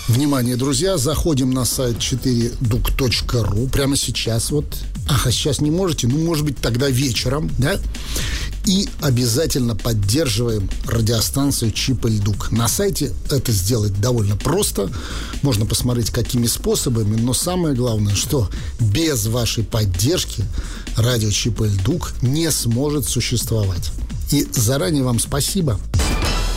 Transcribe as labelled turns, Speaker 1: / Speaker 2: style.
Speaker 1: Внимание, друзья, заходим на сайт 4duк.ru прямо сейчас. Вот. Ага, сейчас не можете, ну, может быть, тогда вечером, да? И обязательно поддерживаем радиостанцию Чип и Дук. На сайте это сделать довольно просто. Можно посмотреть, какими способами. Но самое главное, что без вашей поддержки радио Чип и Дук не сможет существовать. И заранее вам спасибо.